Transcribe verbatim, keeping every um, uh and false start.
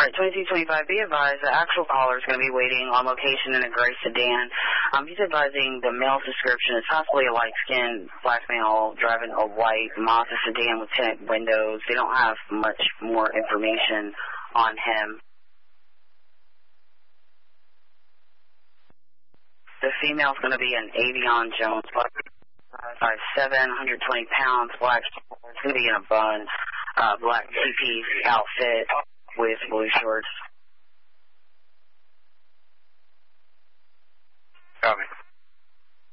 Alright, twenty-two twenty-five, be advised, the actual caller is going to be waiting on location in a gray sedan. Um, he's advising the male's description is possibly a light-skinned black male driving a white Mazda sedan with tinted windows. They don't have much more information on him. The female's going to be an Avion Jones, five seven, one hundred twenty pounds, black. It's going to be in a bun, uh, black two-piece outfit with blue shorts. Copy.